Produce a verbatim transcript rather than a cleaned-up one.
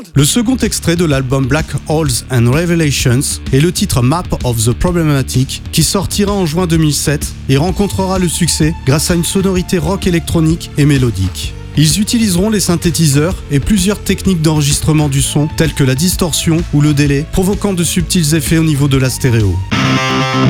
Le second extrait de l'album Black Holes and Revelations est le titre Map of the Problematic qui sortira en juin deux mille sept et rencontrera le succès grâce à une sonorité rock électronique et mélodique. Ils utiliseront les synthétiseurs et plusieurs techniques d'enregistrement du son telles que la distorsion ou le délai, provoquant de subtils effets au niveau de la stéréo.